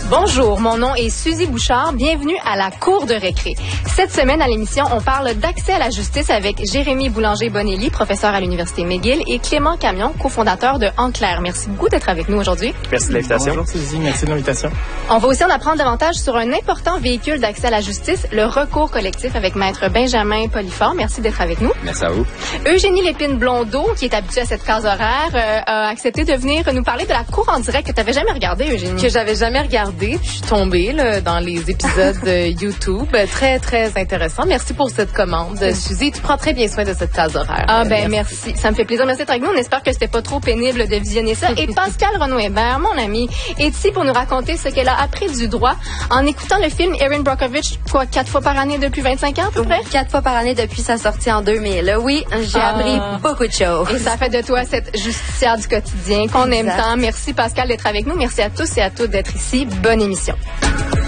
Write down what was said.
Bonjour, mon nom est Suzy Bouchard. Bienvenue à la Cour de récré. Cette semaine à l'émission, on parle d'accès à la justice avec Jérémy Boulanger-Bonelli, professeur à l'Université McGill, et Clément Camion, cofondateur de Enclair. Merci beaucoup d'être avec nous aujourd'hui. Merci de l'invitation. Bonjour Suzy, merci de l'invitation. On va aussi en apprendre davantage sur un important véhicule d'accès à la justice, le recours collectif avec Maître Benjamin Polifort. Merci d'être avec nous. Merci à vous. Eugénie Lépine-Blondeau, qui est habituée à cette case horaire, a accepté de venir nous parler de la Cour en direct que tu n'avais jamais regardée, Eugénie. Que j'avais jamais regardé. Je suis tombée là, dans les épisodes YouTube. Très, très intéressant. Merci pour cette commande. Suzy, tu prends très bien soin de cette case horaire. Ah ben merci. Ça me fait plaisir. Merci d'être avec nous. On espère que c'était pas trop pénible de visionner ça. Et Pascale Renaud-Hébert, mon amie, est ici pour nous raconter ce qu'elle a appris du droit en écoutant le film Erin Brockovich, 4 fois par année depuis 25 ans à peu près? 4 fois par année depuis sa sortie en 2000. Oui, j'ai appris beaucoup de choses. Et ça fait de toi cette justicière du quotidien qu'on aime tant. Merci Pascale d'être avec nous. Merci à tous et à toutes d'être ici. Bonne émission.